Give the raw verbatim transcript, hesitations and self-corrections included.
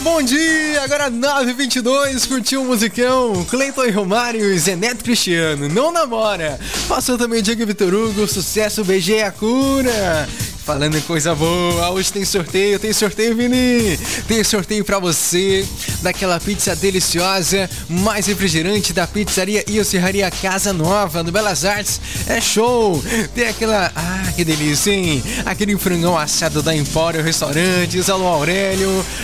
Bom dia, agora nove e vinte e dois, curtiu o musicão? Cleiton e Romário e Zeneto Cristiano, Não Namora. Passou também Diego Vitor Hugo, Sucesso, Beijei a Cura. Falando em coisa boa, hoje tem sorteio, tem sorteio, Vini. Tem sorteio pra você daquela pizza deliciosa, mais refrigerante da pizzaria e Serraria Casa Nova, no Belas Artes. É show! Tem aquela... Ah, que delícia, hein? Aquele frangão assado da Empório Restaurantes, Alô Aurélio.